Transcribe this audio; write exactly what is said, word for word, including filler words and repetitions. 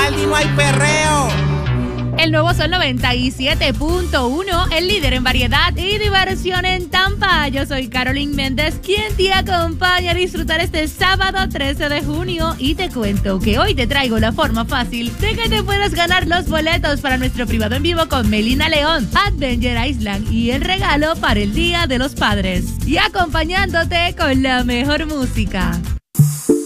Aldi, no hay perreo. El nuevo Sol noventa y siete punto uno, el líder en variedad y diversión en Tampa. Yo soy Carolyn Méndez, quien te acompaña a disfrutar este sábado trece de junio. Y te cuento que hoy te traigo la forma fácil de que te puedas ganar los boletos para nuestro privado en vivo con Melina León, Adventure Island y el regalo para el Día de los Padres. Y acompañándote con la mejor música.